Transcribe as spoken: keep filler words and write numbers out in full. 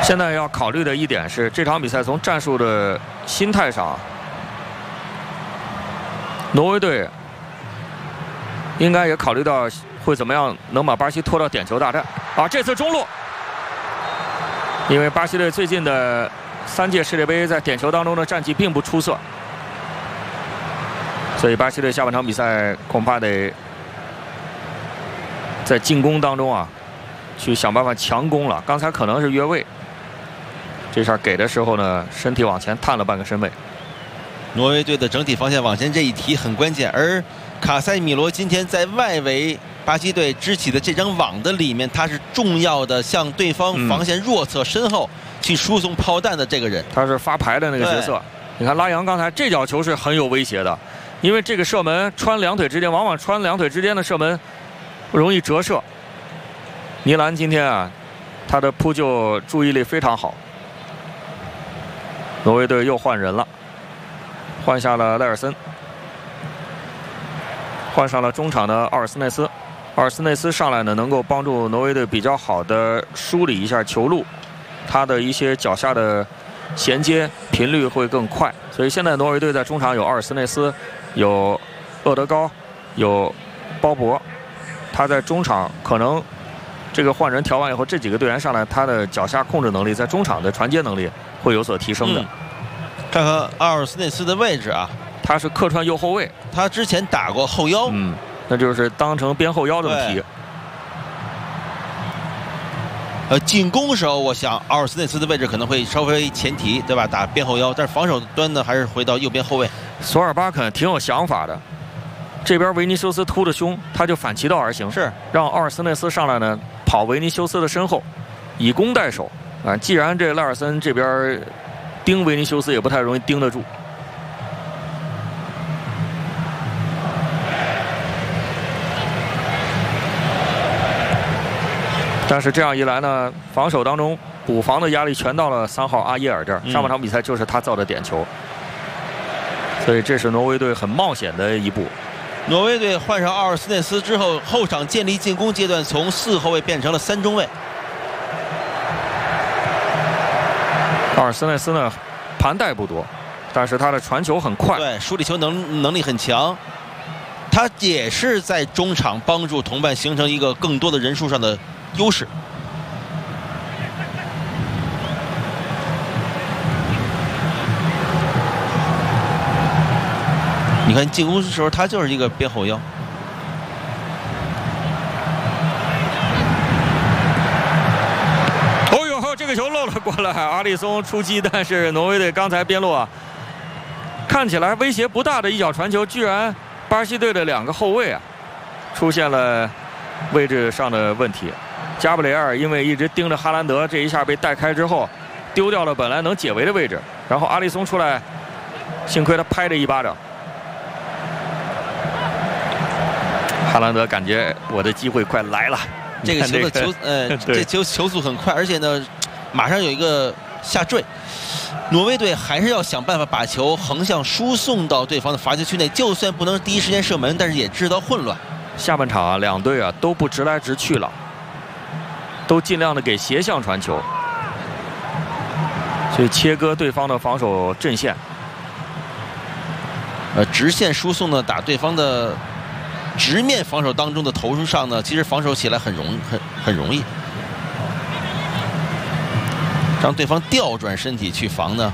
现在要考虑的一点是，这场比赛从战术的心态上，挪威队应该也考虑到会怎么样能把巴西拖到点球大战啊！这次中路，因为巴西队最近的三届世界杯在点球当中的战绩并不出色，所以巴西队下半场比赛恐怕得在进攻当中啊，去想办法强攻了。刚才可能是越位，这下给的时候呢，身体往前探了半个身位。 挪威队的整体防线往前这一提很关键，而卡塞米罗今天在外围巴西队支起的这张网的里面，他是重要的向对方防线弱侧身后去输送炮弹的这个人， 他是发牌的那个角色。你看拉扬刚才这脚球是很有威胁的，因为这个射门穿两腿之间，往往穿两腿之间的射门容易折射。尼兰今天啊，他的扑救注意力非常好。挪威队又换人了，换下了莱尔森，换上了中场的奥尔斯内斯。奥尔斯内斯上来呢，能够帮助挪威队比较好的梳理一下球路，他的一些脚下的衔接频率会更快。所以现在挪威队在中场有奥尔斯内斯，有厄德高，有鲍勃。他在中场可能这个换人调完以后，这几个队员上来，他的脚下控制能力，在中场的传接能力会有所提升的。 嗯、看看奥尔斯内斯的位置啊， 他是客串右后卫， 他之前打过后腰， 嗯，那就是当成边后腰这么踢。 呃，进攻时候，我想奥尔斯内斯的位置可能会稍微前提，对吧？打边后腰，但是防守端呢，还是回到右边后卫。 索尔巴肯挺有想法的，这边维尼修斯突着胸，他就反其道而行， 是让奥尔斯内斯上来呢，跑维尼修斯的身后，以攻代守啊。既然这赖尔森这边盯维尼修斯也不太容易盯得住。但是这样一来呢，防守当中补防的压力全到了三号阿耶尔这儿。上半场比赛就是他造的点球，所以这是挪威队很冒险的一步。 挪威队换上奥尔斯内斯之后，后场建立进攻阶段从四后卫变成了三中卫。 奥尔斯内斯呢，盘带不多，但是他的传球很快， 对，梳理球能能力很强。他也是在中场帮助同伴形成一个更多的人数上的优势。你看进攻的时候，他就是一个边后腰。 哦呦，这个球漏了过来，阿里松出击，但是挪威队刚才边路啊，看起来威胁不大的一脚传球，居然巴西队的两个后卫啊出现了位置上的问题。加布雷尔因为一直盯着哈兰德，这一下被带开之后，丢掉了本来能解围的位置。然后阿里松出来，幸亏他拍了一巴掌。哈兰德感觉我的机会快来了。 这个球的球，呃，这球球速很快，而且呢，马上有一个下坠。挪威队还是要想办法把球横向输送到对方的罚球区内，就算不能第一时间射门，但是也制造混乱。 下半场啊，两队啊都不直来直去了。都尽量的给斜向传球，所以切割对方的防守阵线。 呃，直线输送呢，打对方的直面防守当中的投入上呢，其实防守起来很容很很容易，让对方调转身体去防呢。